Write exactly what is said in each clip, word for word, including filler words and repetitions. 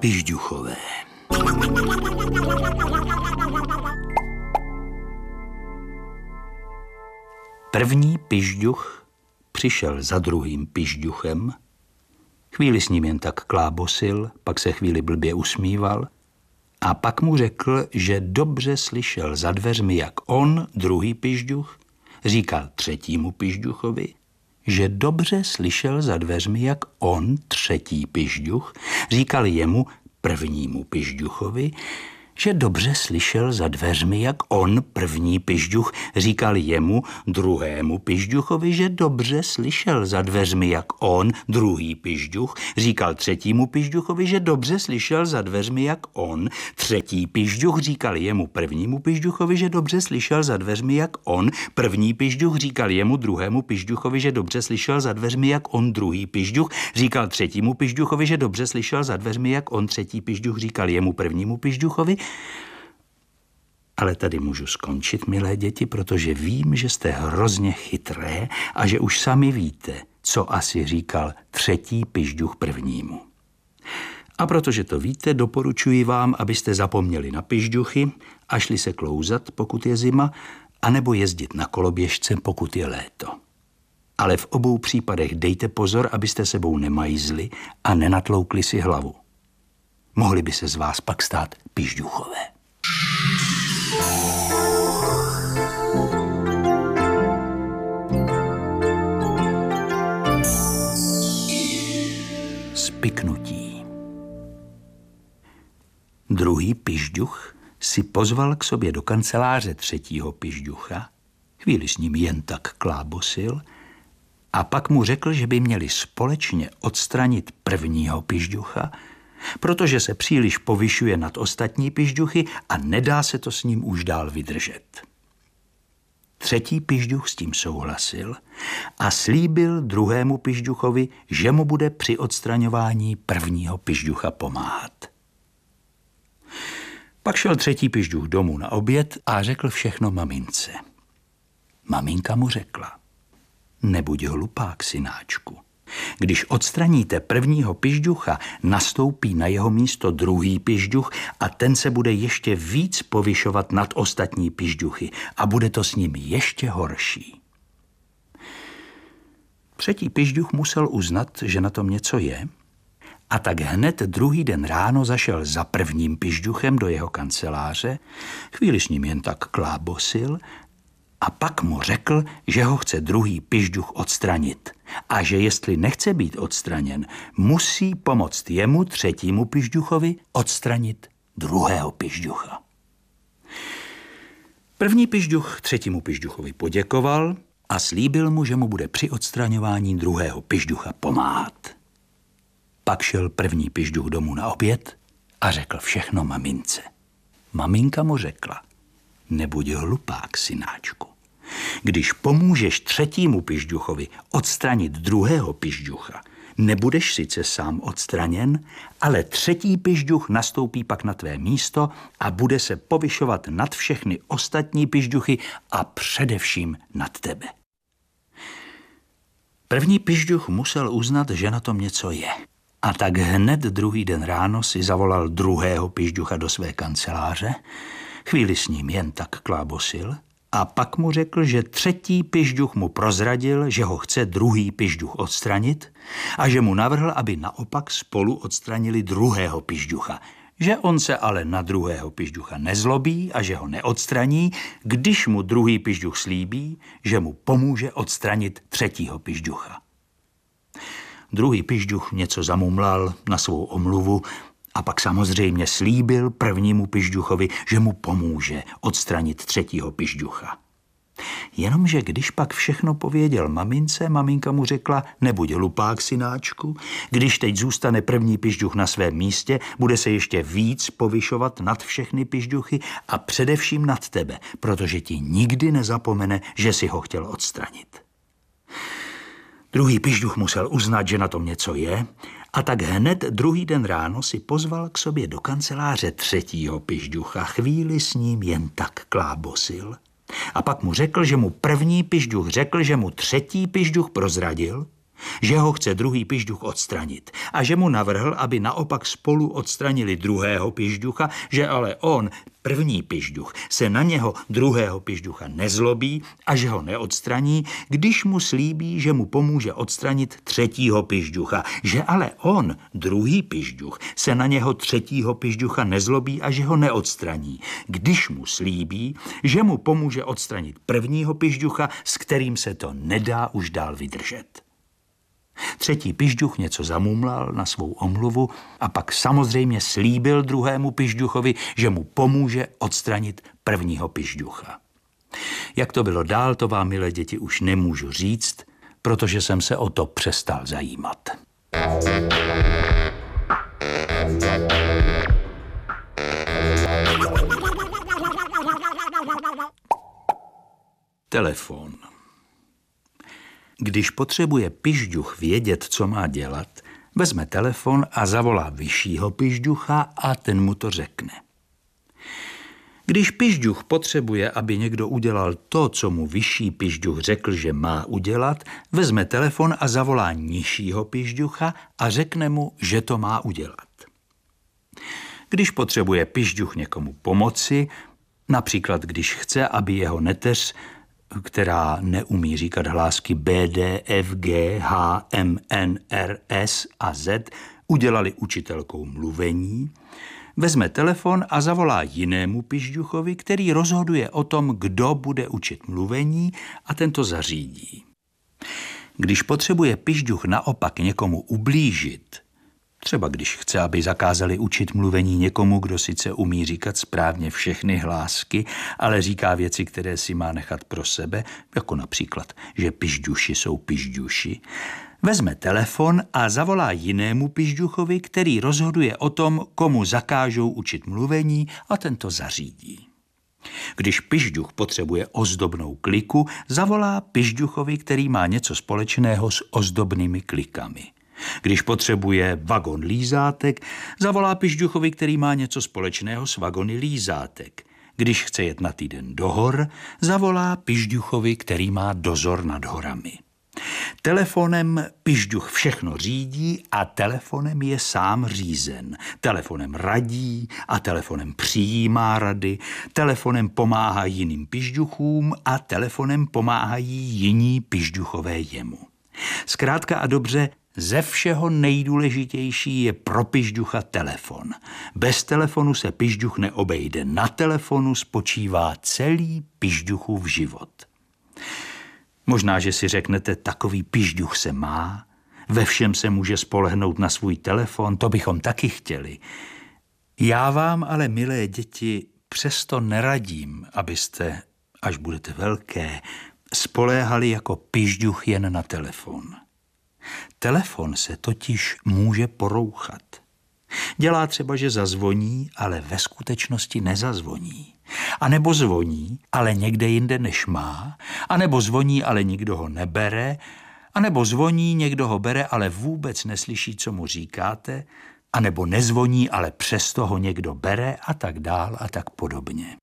Pižďuchové. První pižďuch přišel za druhým pižďuchem, chvíli s ním jen tak klábosil, pak se chvíli blbě usmíval a pak mu řekl, že dobře slyšel za dveřmi, jak on, druhý pižďuch, říkal třetímu pižďuchovi, že dobře slyšel za dveřmi, jak on, třetí pižďuch, říkal jemu, prvnímu pižďuchovi, že dobře slyšel za dveřmi, jak on, první pižďuch, říkal jemu, druhému pižďuchovi, že dobře slyšel za dveřmi, jak on, druhý pižďuch, říkal třetímu pižďuchovi, že dobře slyšel za dveřmi, jak on, třetí pižďuch, říkal jemu, prvnímu pižďuchovi, že dobře slyšel za dveřmi, jak on, první pižďuch, říkal jemu, druhému pižďuchovi, že dobře slyšel za dveřmi, jak on, druhý pižďuch, říkal třetímu pižďuchovi, že dobře slyšel za dveřmi, jak on, třetí pižďuch, říkal jemu, prvnímu pižďuchovi. Ale tady můžu skončit, milé děti, protože vím, že jste hrozně chytré a že už sami víte, co asi říkal třetí pižďuch prvnímu. A protože to víte, doporučuji vám, abyste zapomněli na pižďuchy a šli se klouzat, pokud je zima, anebo jezdit na koloběžce, pokud je léto. Ale v obou případech dejte pozor, abyste sebou nemajzli a nenatloukli si hlavu. Mohli by se z vás pak stát pižďuchové. Spiknutí. Druhý pižďuch si pozval k sobě do kanceláře třetího pižďucha, chvíli s ním jen tak klábosil a pak mu řekl, že by měli společně odstranit prvního pižďucha, protože se příliš povyšuje nad ostatní pižďuchy a nedá se to s ním už dál vydržet. Třetí pižďuch s tím souhlasil a slíbil druhému pižďuchovi, že mu bude při odstraňování prvního pižďucha pomáhat. Pak šel třetí pižďuch domů na oběd a řekl všechno mamince. Maminka mu řekla: nebuď hlupák, synáčku. Když odstraníte prvního pižďucha, nastoupí na jeho místo druhý pižďuch a ten se bude ještě víc povyšovat nad ostatní pižďuchy a bude to s ním ještě horší. Třetí pižďuch musel uznat, že na tom něco je, a tak hned druhý den ráno zašel za prvním pižďuchem do jeho kanceláře, chvíli s ním jen tak klábosil a pak mu řekl, že ho chce druhý pižďuch odstranit a že jestli nechce být odstraněn, musí pomoct jemu, třetímu pižďuchovi, odstranit druhého pižďucha. První pižďuch třetímu pižďuchovi poděkoval a slíbil mu, že mu bude při odstraňování druhého pižďucha pomáhat. Pak šel první pižďuch domů na oběd a řekl všechno mamince. Maminka mu řekla: nebuď hlupák, synáčku. Když pomůžeš třetímu pižďuchovi odstranit druhého pižďucha, nebudeš sice sám odstraněn, ale třetí pižďuch nastoupí pak na tvé místo a bude se povyšovat nad všechny ostatní pižďuchy a především nad tebe. První pižďuch musel uznat, že na tom něco je. A tak hned druhý den ráno si zavolal druhého pižďucha do své kanceláře, chvíli s ním jen tak klábosil a pak mu řekl, že třetí pižďuch mu prozradil, že ho chce druhý pižďuch odstranit a že mu navrhl, aby naopak spolu odstranili druhého pižďucha, že on se ale na druhého pižďucha nezlobí a že ho neodstraní, když mu druhý pižďuch slíbí, že mu pomůže odstranit třetího pižďucha. Druhý pižďuch něco zamumlal na svou omluvu a pak samozřejmě slíbil prvnímu pižďuchovi, že mu pomůže odstranit třetího pižďucha. Jenomže když pak všechno pověděl mamince, maminka mu řekla: nebuď hlupák, synáčku, když teď zůstane první pižďuch na svém místě, bude se ještě víc povyšovat nad všechny pižďuchy a především nad tebe, protože ti nikdy nezapomene, že si ho chtěl odstranit. Druhý pižďuch musel uznat, že na tom něco je, a tak hned druhý den ráno si pozval k sobě do kanceláře třetího pižďucha, chvíli s ním jen tak klábosil. A pak mu řekl, že mu první pižďuch řekl, že mu třetí pižďuch prozradil, že ho chce druhý pižduch odstranit a že mu navrhl, aby naopak spolu odstranili druhého pižducha, že ale on, první pižduch, se na něho druhého pižducha nezlobí a že ho neodstraní, když mu slíbí, že mu pomůže odstranit třetího pižducha, že ale on, druhý pižduch, se na něho třetího pižducha nezlobí a že ho neodstraní, když mu slíbí, že mu pomůže odstranit prvního pižducha, s kterým se to nedá už dál vydržet. Třetí pižduch něco zamumlal na svou omluvu a pak samozřejmě slíbil druhému pižduchovi, že mu pomůže odstranit prvního pižducha. Jak to bylo dál, to vám, milé děti, už nemůžu říct, protože jsem se o to přestal zajímat. Telefon. Když potřebuje pižduch vědět, co má dělat, vezme telefon a zavolá vyššího pižducha a ten mu to řekne. Když pižduch potřebuje, aby někdo udělal to, co mu vyšší pižduch řekl, že má udělat, vezme telefon a zavolá nižšího pižducha a řekne mu, že to má udělat. Když potřebuje pižduch někomu pomoci, například když chce, aby jeho neteř, která neumí říkat hlásky B, D, F, G, H, M, N, R, S a Z, udělali učitelkou mluvení, vezme telefon a zavolá jinému pižduchovi, který rozhoduje o tom, kdo bude učit mluvení, a ten to zařídí. Když potřebuje pižduch naopak někomu ublížit, třeba když chce, aby zakázali učit mluvení někomu, kdo sice umí říkat správně všechny hlásky, ale říká věci, které si má nechat pro sebe, jako například, že pižduši jsou pižduši, vezme telefon a zavolá jinému pižduchovi, který rozhoduje o tom, komu zakážou učit mluvení, a ten to zařídí. Když pižduch potřebuje ozdobnou kliku, zavolá pižduchovi, který má něco společného s ozdobnými klikami. Když potřebuje vagon lízátek, zavolá pižduchovi, který má něco společného s vagony lízátek. Když chce jet na týden do hor, zavolá pižduchovi, který má dozor nad horami. Telefonem pižduch všechno řídí a telefonem je sám řízen. Telefonem radí a telefonem přijímá rady, telefonem pomáhá jiným pižduchům a telefonem pomáhají jiní pižduchové jemu. Zkrátka a dobře, ze všeho nejdůležitější je pro pižducha telefon. Bez telefonu se pižduch neobejde. Na telefonu spočívá celý pižduchův život. Možná, že si řeknete, takový pižduch se má, ve všem se může spolehnout na svůj telefon, to bychom taky chtěli. Já vám ale, milé děti, přesto neradím, abyste, až budete velké, spoléhali jako pižduch jen na telefon. Telefon se totiž může porouchat. Dělá třeba, že zazvoní, ale ve skutečnosti nezazvoní. A nebo zvoní, ale někde jinde než má, a nebo zvoní, ale nikdo ho nebere, a nebo zvoní, někdo ho bere, ale vůbec neslyší, co mu říkáte, a nebo nezvoní, ale přesto ho někdo bere, a tak dál a tak podobně.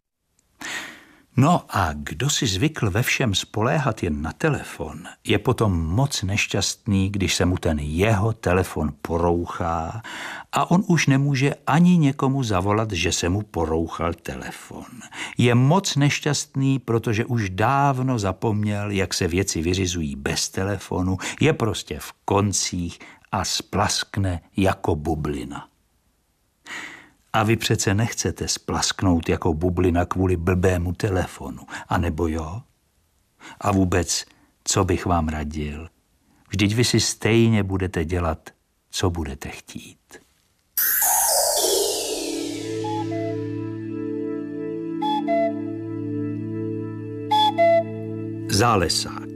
No a kdo si zvykl ve všem spoléhat jen na telefon, je potom moc nešťastný, když se mu ten jeho telefon porouchá a on už nemůže ani někomu zavolat, že se mu porouchal telefon. Je moc nešťastný, protože už dávno zapomněl, jak se věci vyřizují bez telefonu, je prostě v koncích a splaskne jako bublina. A vy přece nechcete splasknout jako bublina kvůli blbému telefonu, anebo jo? A vůbec, co bych vám radil? Vždyť vy si stejně budete dělat, co budete chtít. Zálesák.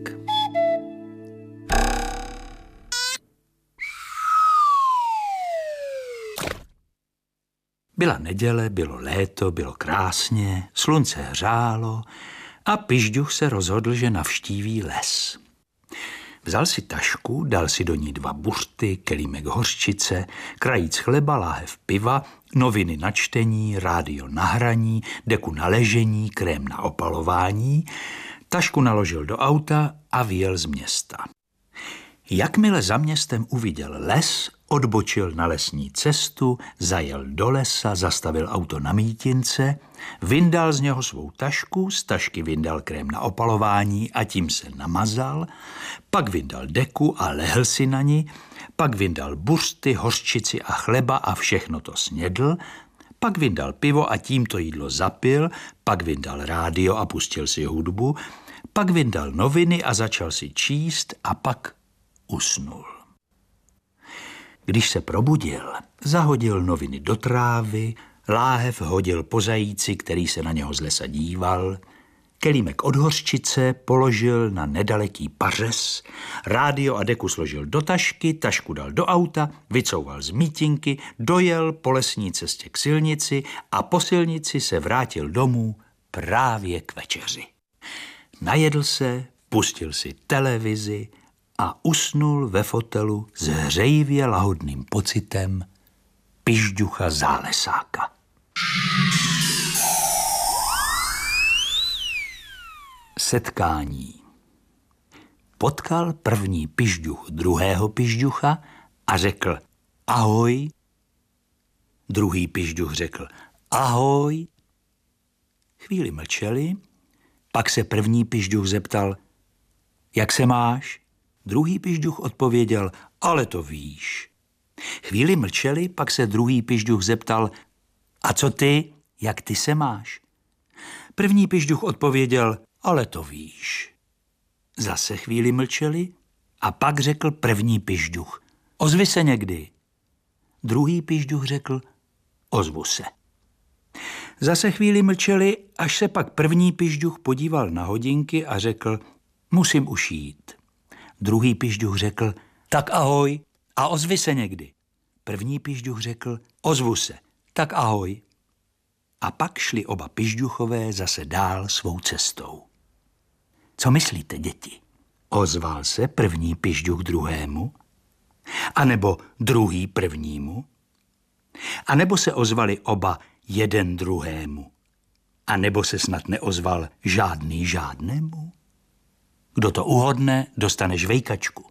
Byla neděle, bylo léto, bylo krásně, slunce hřálo a pižduch se rozhodl, že navštíví les. Vzal si tašku, dal si do ní dva buřty, kelímek hořčice, krajíc chleba, láhev piva, noviny na čtení, rádio na hraní, deku na ležení, krém na opalování, tašku naložil do auta a vyjel z města. Jakmile za městem uviděl les, odbočil na lesní cestu, zajel do lesa, zastavil auto na mítince, vyndal z něho svou tašku, z tašky vyndal krém na opalování a tím se namazal, pak vyndal deku a lehl si na ní, pak vyndal buřty, hořčici a chleba a všechno to snědl, pak vyndal pivo a tím to jídlo zapil, pak vyndal rádio a pustil si hudbu, pak vyndal noviny a začal si číst a pak usnul. Když se probudil, zahodil noviny do trávy, láhev hodil po zajíci, který se na něho z lesa díval, kelímek od hořčice položil na nedaleký pařez, rádio a deku složil do tašky, tašku dal do auta, vycouval z mítinky, dojel po lesní cestě k silnici a po silnici se vrátil domů právě k večeři. Najedl se, pustil si televizi a usnul ve fotelu s hřejivě lahodným pocitem pižďucha zálesáka. Setkání. Potkal první pižďuch druhého pižďucha a řekl ahoj. Druhý pižďuch řekl ahoj. Chvíli mlčeli, pak se první pižďuch zeptal, jak se máš? Druhý pižďuch odpověděl, ale to víš. Chvíli mlčeli, pak se druhý pižďuch zeptal, a co ty, jak ty se máš? První pižďuch odpověděl, ale to víš. Zase chvíli mlčeli a pak řekl první pižďuch, ozvi se někdy. Druhý pižďuch řekl, ozvu se. Zase chvíli mlčeli, až se pak první pižďuch podíval na hodinky a řekl, musím už jít. Druhý pižďuch řekl, tak ahoj a ozvi se někdy. První pižďuch řekl, ozvu se, tak ahoj. A pak šli oba pižďuchové zase dál svou cestou. Co myslíte, děti? Ozval se první pižďuch druhému? A nebo druhý prvnímu? A nebo se ozvali oba jeden druhému? A nebo se snad neozval žádný žádnému? Kdo to uhodne, dostane žvejkačku.